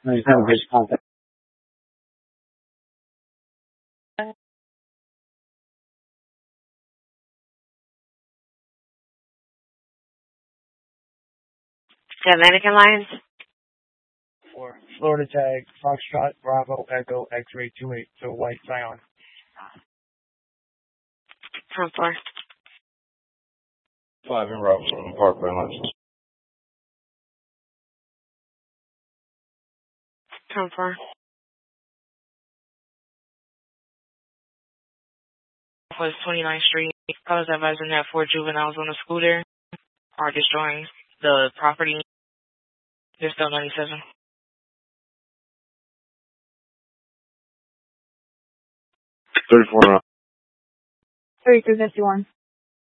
I just have his contact. 'Got American Lines? For Florida tag, Foxtrot, Bravo, Echo, X-ray 28, so White Zion. 10-4. 5 in route from Parkway Lunch. 10-4. Was 29th Street. I was advising that 4 juveniles on a scooter are destroying the property. They're still 97. 34 in route. 3351.